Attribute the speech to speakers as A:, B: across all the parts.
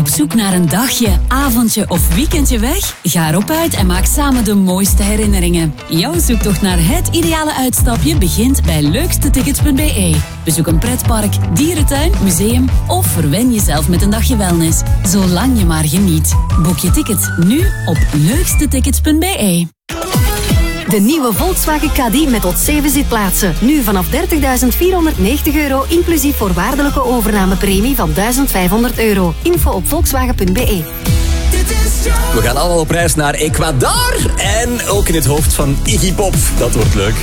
A: Op zoek naar een dagje, avondje of weekendje weg? Ga erop uit en maak samen de mooiste herinneringen. Jouw zoektocht naar het ideale uitstapje begint bij leukstetickets.be. Bezoek een pretpark, dierentuin, museum of verwen jezelf met een dagje wellness. Zolang je maar geniet. Boek je tickets nu op leukstetickets.be.
B: De nieuwe Volkswagen Caddy met tot 7 zitplaatsen. Nu vanaf €30.490 inclusief voorwaardelijke overnamepremie van €1.500. Info op volkswagen.be.
C: We gaan allemaal op reis naar Ecuador en ook in het hoofd van Iggy Pop. Dat wordt leuk.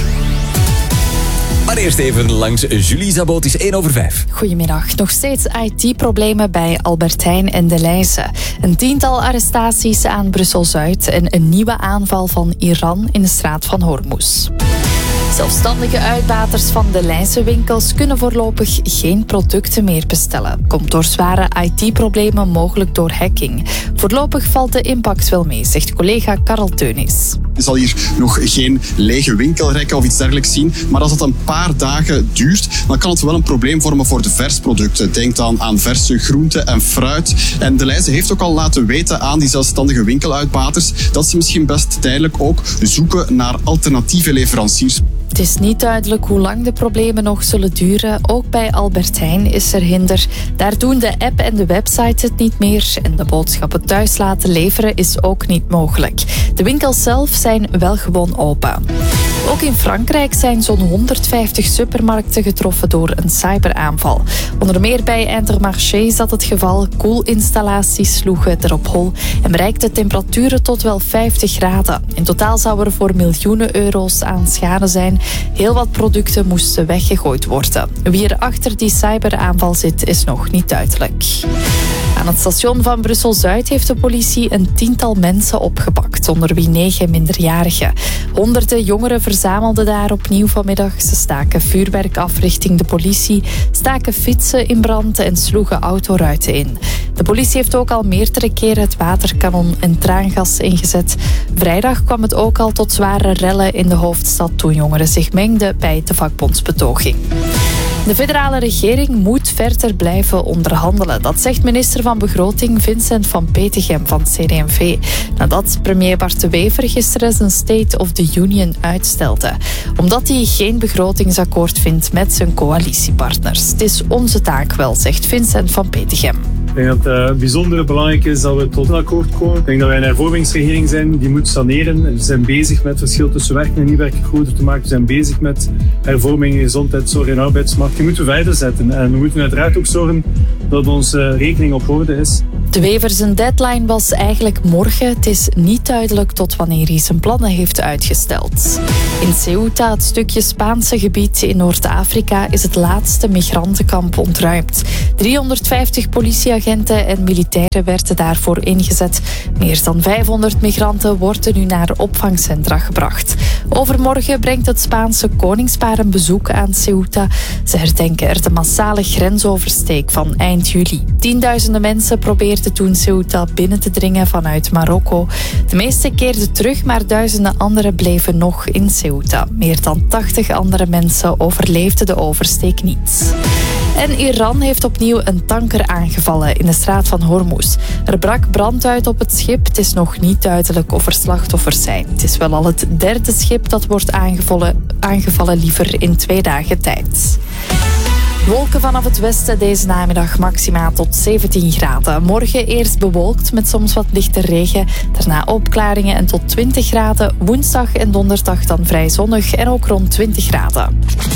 C: Maar eerst even langs Julie Zabot, is 1:05.
D: Goedemiddag. Nog steeds IT-problemen bij Albert Heijn en De Leize. Een 10-tal arrestaties aan Brussel-Zuid en een nieuwe aanval van Iran in de straat van Hormuz. Zelfstandige uitbaters van De Leize-winkels kunnen voorlopig geen producten meer bestellen. Komt door zware IT-problemen, mogelijk door hacking. Voorlopig valt de impact wel mee, zegt collega Karel Teunis.
E: Je zal hier nog geen lege winkelrekken of iets dergelijks zien. Maar als het een paar dagen duurt, dan kan het wel een probleem vormen voor de versproducten. Denk dan aan verse groenten en fruit. En De Leize heeft ook al laten weten aan die zelfstandige winkeluitbaters dat ze misschien best tijdelijk ook zoeken naar alternatieve leveranciers.
D: Het is niet duidelijk hoe lang de problemen nog zullen duren. Ook bij Albert Heijn is er hinder. Daar doen de app en de website het niet meer. En de boodschappen thuis laten leveren is ook niet mogelijk. De winkels zelf zijn wel gewoon open. Ook in Frankrijk zijn zo'n 150 supermarkten getroffen door een cyberaanval. Onder meer bij Intermarché is dat het geval. Koelinstallaties sloegen erop hol en bereikten temperaturen tot wel 50 graden. In totaal zou er voor miljoenen euro's aan schade zijn. Heel wat producten moesten weggegooid worden. Wie er achter die cyberaanval zit, is nog niet duidelijk. Aan het station van Brussel-Zuid heeft de politie een 10-tal mensen opgepakt, onder wie 9 minderjarigen. Honderden jongeren verzamelden daar opnieuw vanmiddag. Ze staken vuurwerk af richting de politie, staken fietsen in brand en sloegen autoruiten in. De politie heeft ook al meerdere keren het waterkanon en traangas ingezet. Vrijdag kwam het ook al tot zware rellen in de hoofdstad toen jongeren zich mengden bij de vakbondsbetoging. De federale regering moet verder blijven onderhandelen. Dat zegt minister van Begroting Vincent van Petegem van CD&V. Nadat premier Bart de Wever gisteren zijn State of the Union uitstelde. Omdat hij geen begrotingsakkoord vindt met zijn coalitiepartners. Het is onze taak wel, zegt Vincent van Petegem.
F: Ik denk dat het bijzonder belangrijk is dat we tot een akkoord komen. Ik denk dat wij een hervormingsregering zijn die moet saneren. We zijn bezig met het verschil tussen werken en niet werken groter te maken. We zijn bezig met hervorming in gezondheidszorg en arbeidsmarkt. Die moeten we verder zetten. En we moeten uiteraard ook zorgen dat onze rekening op orde is.
D: De Wever zijn deadline was eigenlijk morgen. Het is niet duidelijk tot wanneer hij zijn plannen heeft uitgesteld. In Ceuta, het stukje Spaanse gebied in Noord-Afrika, is het laatste migrantenkamp ontruimd. 350 politieagenten en militairen werden daarvoor ingezet. Meer dan 500 migranten worden nu naar opvangcentra gebracht. Overmorgen brengt het Spaanse koningspaar een bezoek aan Ceuta. Ze herdenken er de massale grensoversteek van eind juli. Tienduizenden mensen probeerden toen Ceuta binnen te dringen vanuit Marokko. De meesten keerden terug, maar duizenden anderen bleven nog in Ceuta. Meer dan 80 andere mensen overleefden de oversteek niet. En Iran heeft opnieuw een tanker aangevallen in de straat van Hormuz. Er brak brand uit op het schip. Het is nog niet duidelijk of er slachtoffers zijn. Het is wel al het derde schip dat wordt aangevallen liever in 2 dagen tijd. Wolken vanaf het westen deze namiddag maximaal tot 17 graden. Morgen eerst bewolkt met soms wat lichte regen. Daarna opklaringen en tot 20 graden. Woensdag en donderdag dan vrij zonnig en ook rond 20 graden.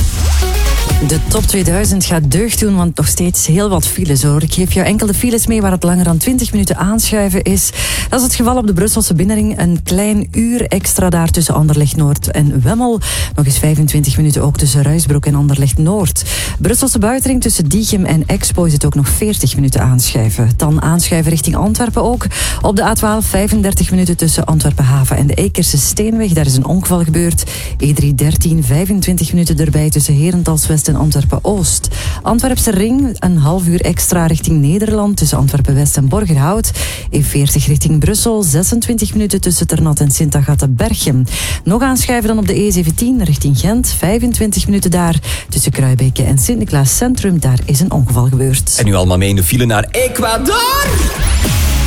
G: De top 2000 gaat deugd doen, want nog steeds heel wat files hoor. Ik geef jou enkele files mee waar het langer dan 20 minuten aanschuiven is. Dat is het geval op de Brusselse binnenring. Een klein uur extra daar tussen Anderlecht Noord en Wemmel. Nog eens 25 minuten ook tussen Ruisbroek en Anderlecht Noord. Brusselse buitenring tussen Diegem en Expo is het ook nog 40 minuten aanschuiven. Dan aanschuiven richting Antwerpen ook. Op de A12 35 minuten tussen Antwerpen Haven en de Ekerse Steenweg. Daar is een ongeval gebeurd. E313 25 minuten erbij tussen Herentals West en Antwerpen-Oost. Antwerpse ring, een half uur extra richting Nederland tussen Antwerpen-West en Borgerhout. E40 richting Brussel, 26 minuten tussen Ternat en Sint-Agatha-Berchem. Nog aanschuiven dan op de E17 richting Gent, 25 minuten daar tussen Kruibeke en Sint-Niklaas Centrum. Daar is een ongeval gebeurd.
C: En nu allemaal mee in de file naar Ecuador.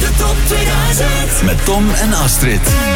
H: De top 2000.
I: Met Tom en Astrid.